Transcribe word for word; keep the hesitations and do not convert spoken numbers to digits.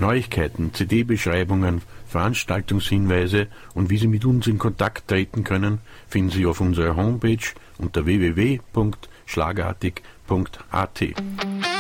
Neuigkeiten, C D-Beschreibungen, Veranstaltungshinweise und wie Sie mit uns in Kontakt treten können, finden Sie auf unserer Homepage unter w w w punkt schlagartig punkt a t.